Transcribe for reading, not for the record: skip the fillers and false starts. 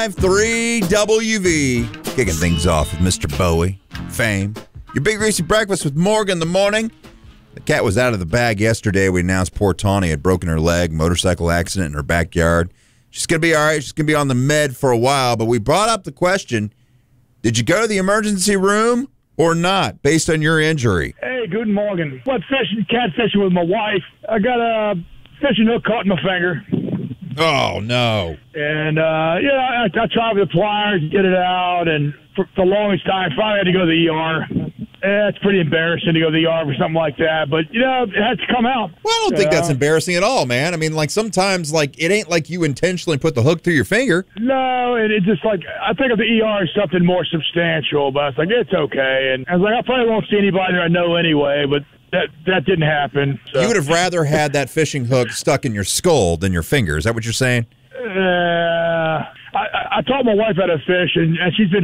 105.3 WV. Kicking things off with Mr. Bowie, Fame. Your Big Greasy Breakfast with Morgan in the morning. The cat was out of the bag yesterday. We announced poor Tawny had broken her leg, motorcycle accident in her backyard. She's going to be all right. She's going to be on the med for a while. But we brought up the question, did you go to the emergency room or not, based on your injury? Hey, good morning. Went fishing, catfishing with my wife. I got a fishing hook caught in my finger. Oh, no. And, I tried with the pliers to get it out, and for the longest time, finally had to go to the ER. It's pretty embarrassing to go to the ER for something like that, but, it had to come out. Well, I don't think that's embarrassing at all, man. I mean, sometimes, it ain't like you intentionally put the hook through your finger. No, and it's just I think of the ER as something more substantial, but it's okay. And I was I probably won't see anybody I know anyway, but that didn't happen. So. You would have rather had that fishing hook stuck in your skull than your finger. Is that what you're saying? I taught my wife how to fish, and she's been